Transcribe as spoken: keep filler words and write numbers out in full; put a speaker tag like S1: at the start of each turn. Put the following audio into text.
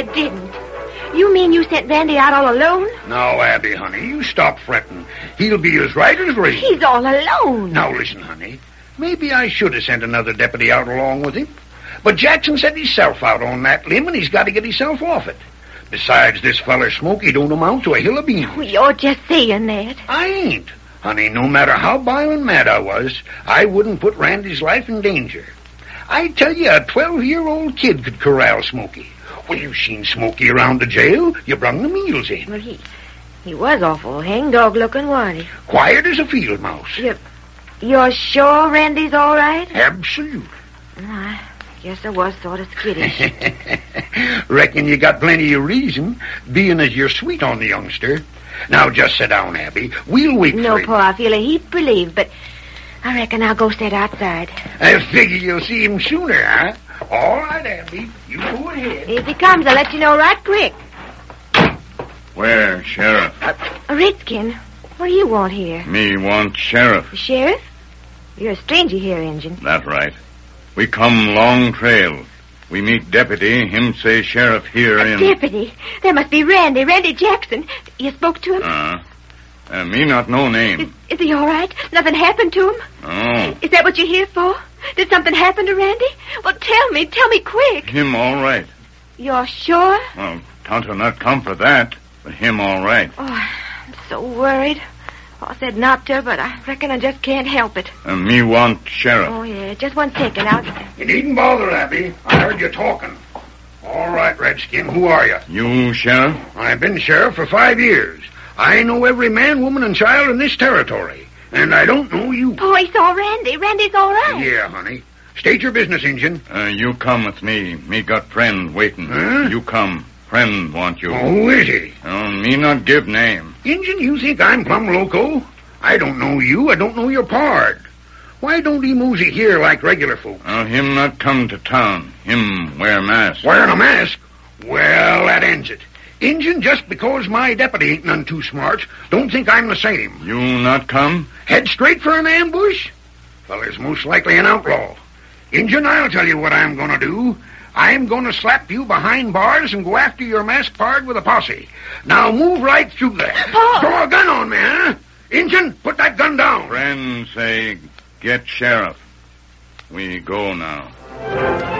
S1: you didn't. You mean you sent Randy out all alone?
S2: Now, Abby, honey, you stop fretting. He'll be as right as rain.
S1: He's all alone.
S2: Now, listen, honey. Maybe I should have sent another deputy out along with him. But Jackson set himself out on that limb, and he's got to get himself off it. Besides, this feller Smokey don't amount to a hill of beans.
S1: Well, you're just saying that.
S2: I ain't. Honey, no matter how violent mad I was, I wouldn't put Randy's life in danger. I tell you, a twelve-year-old kid could corral Smokey. Well, you seen Smokey around the jail. You brung the meals in.
S1: Well, he, he was awful hangdog looking, wasn't he?
S2: Quiet as a field mouse.
S1: You, you're sure Randy's all right?
S2: Absolute.
S1: Well, I guess I was sort of skittish.
S2: Reckon you got plenty of reason, being as you're sweet on the youngster. Now, just sit down, Abby. We'll wait
S1: no,
S2: for him.
S1: No, Pa, I feel a heap relieved, but I reckon I'll go sit outside.
S2: I figure you'll see him sooner, huh? All right, Abby. You go ahead.
S1: If he comes, I'll let you know right quick.
S3: Where, Sheriff?
S1: Uh, Redskin, what do you want here?
S3: Me want Sheriff.
S1: The sheriff? You're a stranger here, Injun.
S3: That's right. We come long trail. We meet deputy. Him say sheriff here
S1: a
S3: in...
S1: Deputy? There must be Randy. Randy Jackson. You spoke to him?
S3: Uh, uh me not know name.
S1: Is, is he all right? Nothing happened to him?
S3: Oh.
S1: Is that what you're here for? Did something happen to Randy? Well, tell me. Tell me quick.
S3: Him all right.
S1: You're sure?
S3: Well, Tonto not come for that, but him all right.
S1: Oh, I'm so worried. I said not to, but I reckon I just can't help it.
S3: Uh, me want sheriff.
S1: Oh, yeah. Just one second. I'll...
S2: You needn't bother, Abby. I heard you talking. All right, Redskin. Who are you?
S3: You sheriff?
S2: I've been sheriff for five years. I know every man, woman, and child in this territory. And I don't know you.
S1: Oh, he saw Randy. Randy's all right.
S2: Yeah, honey. State your business, Injun.
S3: Uh, you come with me. Me got friend waiting.
S2: Huh?
S3: You come. Friend want you.
S2: Oh, who is he?
S3: Uh, me not give name.
S2: Injun, you think I'm plumb loco? I don't know you. I don't know your pard. Why don't he mosey here like regular folks?
S3: Uh, him not come to town. Him wear mask.
S2: Wearing a mask? Well, that ends it. Injun, just because my deputy ain't none too smart, don't think I'm the same.
S3: You not come?
S2: Head straight for an ambush? Feller's most likely an outlaw. Injun, I'll tell you what I'm gonna do. I'm gonna slap you behind bars and go after your masked pard with a posse. Now move right through there.
S1: Pa!
S2: Throw a gun on me, huh? Injun, put that gun down.
S3: Friend say, get sheriff. We go now.